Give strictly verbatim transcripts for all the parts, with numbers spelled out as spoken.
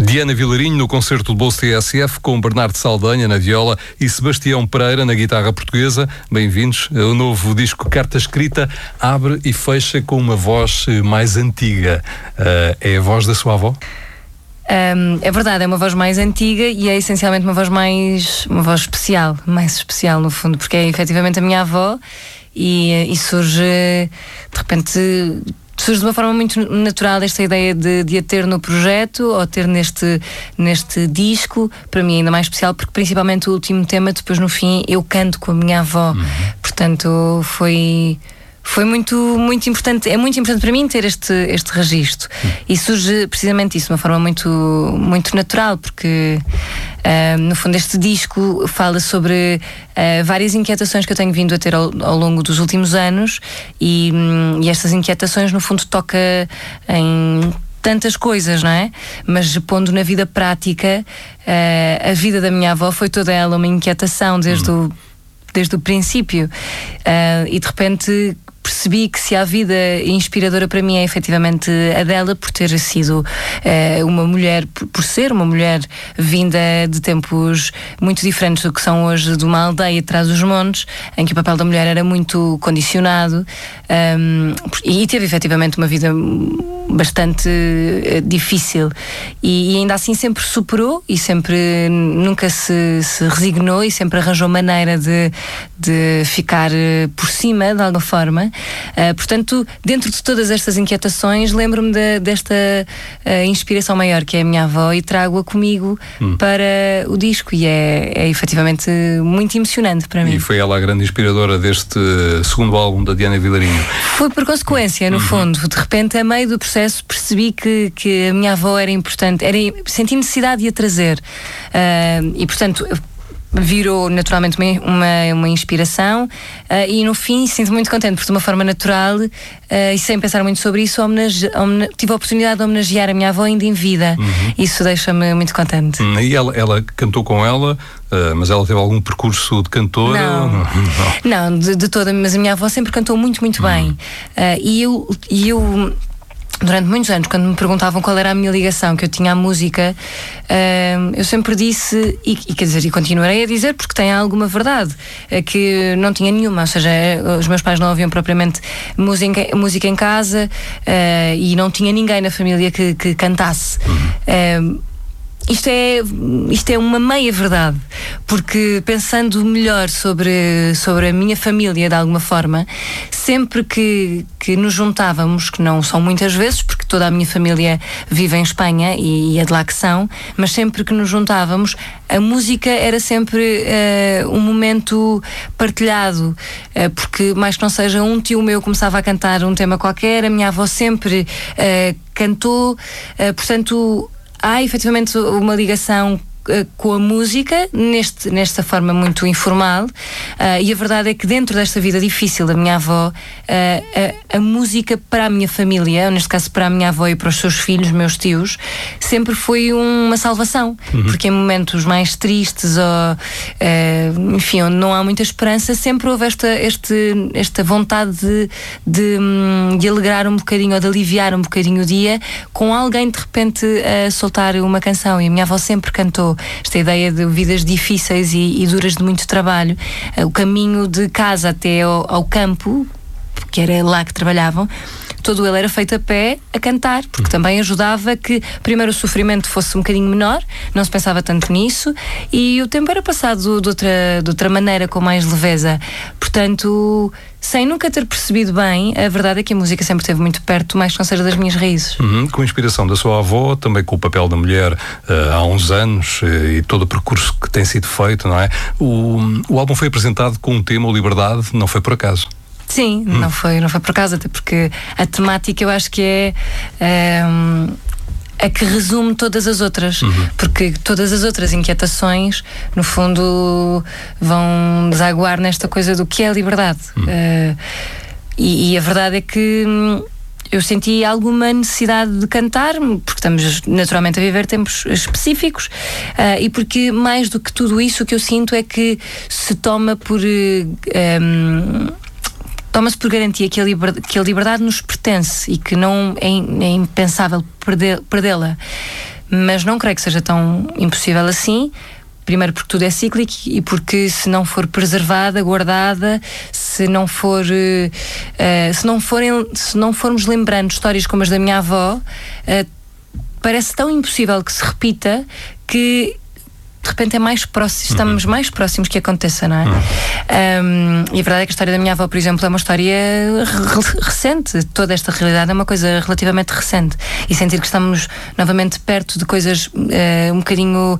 Diana Vilarinho no concerto do Bolso T S F com Bernardo Saldanha na viola e Sebastião Pereira na guitarra portuguesa. Bem-vindos. O novo disco Carta Escrita abre e fecha com uma voz mais antiga. Uh, é a voz da sua avó? Um, é verdade, é uma voz mais antiga e é essencialmente uma voz mais, uma voz especial, mais especial no fundo, porque é efetivamente a minha avó e, e surge, de repente, surge de uma forma muito natural esta ideia de, de a ter no projeto ou ter neste, neste disco, para mim ainda mais especial, porque principalmente o último tema, depois no fim, eu canto com a minha avó, uhum. Portanto foi... Foi muito, muito importante, é muito importante para mim ter este, este registro. Hum. E surge precisamente isso, de uma forma muito, muito natural, porque uh, no fundo este disco fala sobre uh, várias inquietações que eu tenho vindo a ter ao, ao longo dos últimos anos e, um, e estas inquietações no fundo toca em tantas coisas, não é? Mas pondo na vida prática, uh, a vida da minha avó foi toda ela uma inquietação desde hum. o desde o princípio, uh, e de repente percebi que se a vida inspiradora para mim é efetivamente a dela, por ter sido uh, uma mulher, por, por ser uma mulher vinda de tempos muito diferentes do que são hoje, de uma aldeia atrás dos montes, em que o papel da mulher era muito condicionado, um, e teve efetivamente uma vida bastante uh, difícil e, e ainda assim sempre superou e sempre nunca se, se resignou e sempre arranjou maneira de, de ficar uh, por cima de alguma forma. Uh, portanto, dentro de todas estas inquietações, lembro-me de, desta uh, inspiração maior que é a minha avó e trago-a comigo hum. para o disco e é, é efetivamente muito emocionante para mim. E foi ela a grande inspiradora deste segundo álbum da Diana Vilarinho? Foi por consequência, no uhum. fundo. De repente, a meio do processo, percebi que, que a minha avó era importante, era, senti necessidade de a trazer. Uh, e, portanto, virou naturalmente uma, uma, uma inspiração uh, e no fim sinto muito contente porque de uma forma natural uh, e sem pensar muito sobre isso homenage, homenage, tive a oportunidade de homenagear a minha avó ainda em vida. Uhum. Isso deixa-me muito contente. Hum, e ela, ela cantou com ela, uh, mas ela teve algum percurso de cantora? Não, não, não de, de toda, mas a minha avó sempre cantou muito, muito uhum. bem uh, e eu... E eu durante muitos anos, quando me perguntavam qual era a minha ligação que eu tinha à música, uh, eu sempre disse, e, e quer dizer, e continuarei a dizer, porque tem alguma verdade, uh, que não tinha nenhuma, ou seja, os meus pais não ouviam propriamente música, música em casa uh, e não tinha ninguém na família que, que cantasse. Uh, Isto é, isto é uma meia verdade, porque pensando melhor sobre, sobre a minha família de alguma forma, sempre que, que nos juntávamos, que não são muitas vezes, porque toda a minha família vive em Espanha e, e é de lá que são, mas sempre que nos juntávamos, a música era sempre uh, um momento partilhado, uh, porque mais que não seja um tio meu começava a cantar um tema qualquer, a minha avó sempre uh, cantou, uh, portanto... Há efetivamente uma ligação uh, com a música, neste, nesta forma muito informal, uh, e a verdade é que dentro desta vida difícil da minha avó, uh, a, a música para a minha família, ou neste caso para a minha avó e para os seus filhos, meus tios, sempre foi uma salvação, uhum. porque em momentos mais tristes ou uh, enfim, onde não há muita esperança, sempre houve esta, este, esta vontade de, de, de alegrar um bocadinho ou de aliviar um bocadinho o dia com alguém de repente a soltar uma canção, e a minha avó sempre cantou esta ideia de vidas difíceis e, e duras de muito trabalho, uh, o caminho de casa até ao, ao campo, que era lá que trabalhavam, todo ele era feito a pé, a cantar, porque também ajudava que primeiro o sofrimento fosse um bocadinho menor, não se pensava tanto nisso, e o tempo era passado de outra, de outra maneira, com mais leveza. Portanto, sem nunca ter percebido bem, a verdade é que a música sempre esteve muito perto, mais que não seja das minhas raízes. Uhum, com a inspiração da sua avó, também com o papel da mulher uh, há uns anos, uh, e todo o percurso que tem sido feito, não é? O, o álbum foi apresentado com um tema, o Liberdade, não foi por acaso. Sim, hum. não foi, não foi por acaso, até porque a temática eu acho que é, é a que resume todas as outras, uhum. porque todas as outras inquietações, no fundo, vão desaguar nesta coisa do que é a liberdade. Uhum. Uh, e, e a verdade é que eu senti alguma necessidade de cantar, porque estamos naturalmente a viver tempos específicos, uh, e porque mais do que tudo isso, o que eu sinto é que se toma por... Uh, um, toma-se por garantia que a, liber, que a liberdade nos pertence e que não é, é impensável perder, perdê-la. mas não creio que seja tão impossível assim. Primeiro porque tudo é cíclico e porque se não for preservada, guardada, se não for uh, se não forem, se não formos lembrando histórias como as da minha avó, uh, parece tão impossível que se repita que de repente é mais próximo, estamos uhum. mais próximos que aconteça, não é? Uhum. Um, e a verdade é que a história da minha avó, por exemplo, é uma história re- recente. Toda esta realidade é uma coisa relativamente recente. E sentir que estamos novamente perto de coisas uh, um bocadinho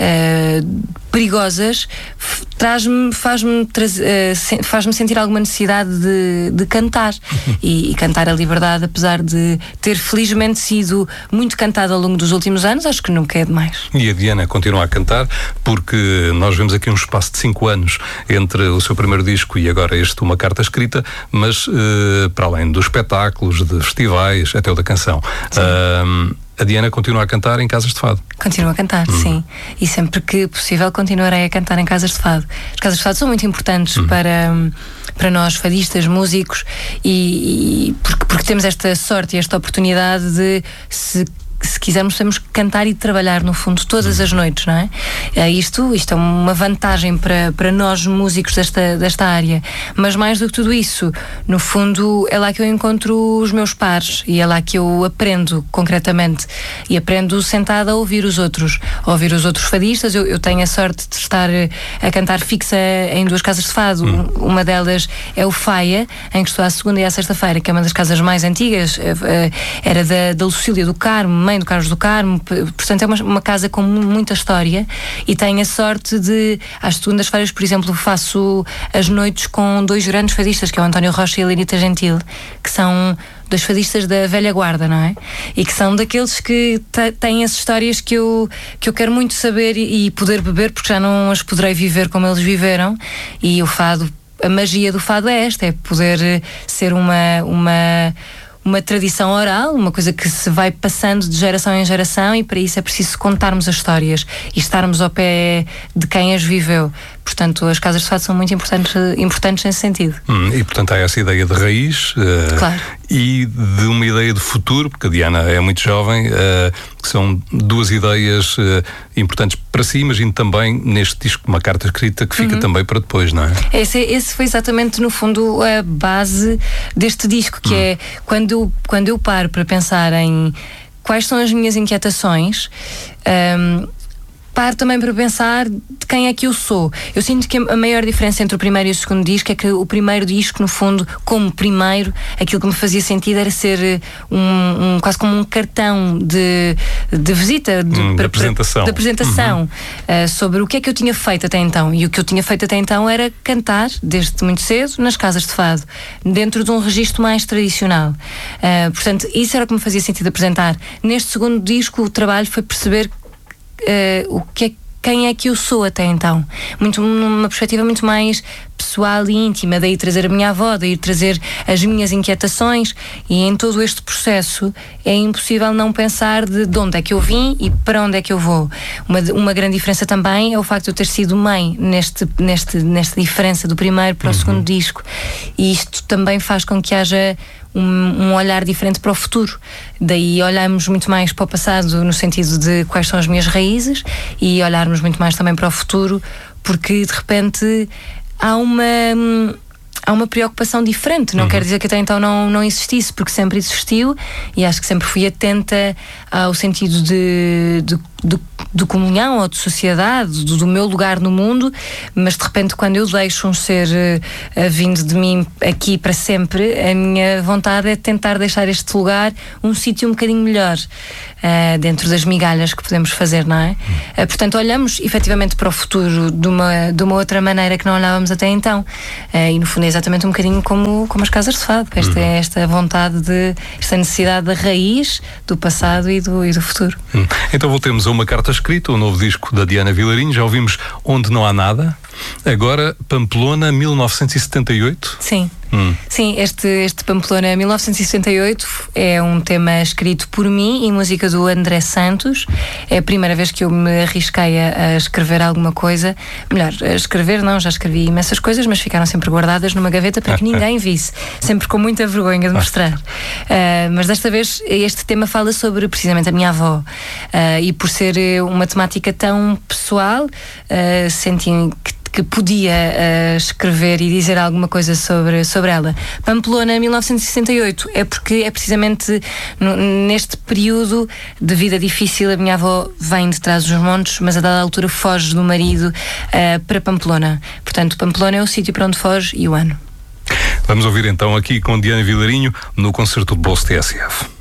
uh, perigosas f- traz-me, faz-me, traz, uh, se- faz-me sentir alguma necessidade de, de cantar. Uhum. E, e cantar a liberdade, apesar de ter felizmente sido muito cantada ao longo dos últimos anos, acho que nunca é demais. E a Diana continua a cantar, porque nós vemos aqui um espaço de cinco anos entre o seu primeiro disco e agora este Uma Carta Escrita, mas uh, para além dos espetáculos, de festivais, até o da canção, uh, a Diana continua a cantar em casas de fado. Continua a cantar, hum. sim. E sempre que possível continuarei a cantar em casas de fado. As casas de fado são muito importantes hum. para, para nós, fadistas, músicos, e, e porque, porque temos esta sorte e esta oportunidade de, se se quisermos, podemos cantar e trabalhar no fundo todas as noites, não é? É isto, isto é uma vantagem para, para nós músicos desta, desta área, mas mais do que tudo isso, no fundo é lá que eu encontro os meus pares e é lá que eu aprendo concretamente, e aprendo sentada a ouvir os outros, a ouvir os outros fadistas. Eu, eu tenho a sorte de estar a cantar fixa em duas casas de fado. Hum. Uma delas é o Faia, em que estou à segunda e à sexta-feira, que é uma das casas mais antigas, era da, da Lucília do Carmo, mãe do Carlos do Carmo, portanto é uma, uma casa com muita história, e tenho a sorte de, às segundas-feiras, por exemplo, faço as noites com dois grandes fadistas, que é o António Rocha e a Lenita Gentil, que são dois fadistas da velha guarda, não é? E que são daqueles que t- têm as histórias que eu, que eu quero muito saber e, e poder beber, porque já não as poderei viver como eles viveram. E o fado, a magia do fado é esta, é poder ser uma... uma uma tradição oral, uma coisa que se vai passando de geração em geração, e para isso é preciso contarmos as histórias e estarmos ao pé de quem as viveu. Portanto, as casas de fado são muito importantes, importantes nesse sentido. Hum, e, portanto, há essa ideia de raiz uh, claro. E de uma ideia de futuro, porque a Diana é muito jovem, uh, que são duas ideias uh, importantes para si, imagino também neste disco, Uma Carta Escrita, que fica uhum. também para depois, não é? Esse, esse foi exatamente, no fundo, a base deste disco, que hum. é quando eu, quando eu paro para pensar em quais são as minhas inquietações, um, paro também para pensar de quem é que eu sou. Eu sinto que a maior diferença entre o primeiro e o segundo disco é que o primeiro disco, no fundo, como primeiro, aquilo que me fazia sentido era ser um, um quase como um cartão de, de visita, de, hum, para, de apresentação, de apresentação uhum. uh, sobre o que é que eu tinha feito até então. E o que eu tinha feito até então era cantar, desde muito cedo, nas casas de fado, dentro de um registro mais tradicional. Uh, portanto, isso era o que me fazia sentido apresentar. Neste segundo disco, o trabalho foi perceber Uh, o que é, quem é que eu sou até então, muito, numa perspectiva muito mais pessoal e íntima, daí trazer a minha avó, daí trazer as minhas inquietações, e em todo este processo é impossível não pensar de, de onde é que eu vim e para onde é que eu vou. Uma, uma grande diferença também é o facto de eu ter sido mãe neste, neste, nesta diferença do primeiro para o uhum. segundo disco, e isto também faz com que haja Um, um olhar diferente para o futuro. Daí olhamos muito mais para o passado no sentido de quais são as minhas raízes, e olharmos muito mais também para o futuro, porque de repente há uma há uma preocupação diferente. Não uhum. quer dizer que até então não, não existisse, porque sempre existiu, e acho que sempre fui atenta ao sentido de, de, de, de comunhão ou de sociedade, do, do meu lugar no mundo, mas de repente quando eu deixo um ser uh, vindo de mim aqui para sempre, a minha vontade é tentar deixar este lugar um sítio um bocadinho melhor, uh, dentro das migalhas que podemos fazer, não é? Uhum. Uh, portanto, olhamos efetivamente para o futuro de uma, de uma outra maneira que não olhávamos até então, uh, e no fundo é exatamente um bocadinho como, como as casas de fado. Esta, uhum. esta vontade de, esta necessidade da raiz, do passado e do, e do futuro. Uhum. Então voltemos a Uma Carta Escrita, o novo disco da Diana Vilarinho. Já ouvimos Onde Não Há Nada. Agora, Pamplona, mil novecentos e setenta e oito. Sim. Hum. Sim, este, este Pamplona mil novecentos e sessenta e oito é um tema escrito por mim e música do André Santos. É a primeira vez que eu me arrisquei a, a escrever alguma coisa. Melhor, a escrever não, já escrevi imensas coisas, mas ficaram sempre guardadas numa gaveta para que ninguém visse. Sempre com muita vergonha de mostrar. Uh, mas desta vez este tema fala sobre precisamente a minha avó. Uh, e por ser uma temática tão pessoal, uh, senti que que podia uh, escrever e dizer alguma coisa sobre, sobre ela. Pamplona mil novecentos e sessenta e oito é porque é precisamente no, neste período de vida difícil. A minha avó vem de trás dos montes, mas a dada altura foge do marido uh, para Pamplona. Portanto, Pamplona é o sítio para onde foge e o ano. Vamos ouvir então aqui com Diana Vilarinho no concerto de bolso T S F.